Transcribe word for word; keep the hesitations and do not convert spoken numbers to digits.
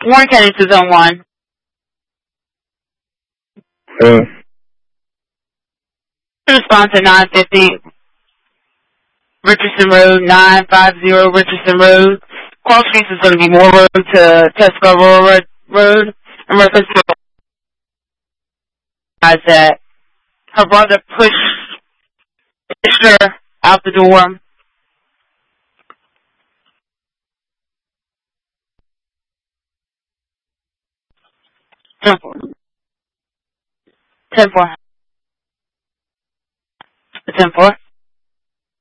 Warren County to zone one. Uh, Response at nine fifty. Richardson Road, nine fifty Richardson Road. Cross streets is going to be Moore Road to Tuscarora Road. In reference to that her brother pushed her out the door. ten four. ten four. ten four.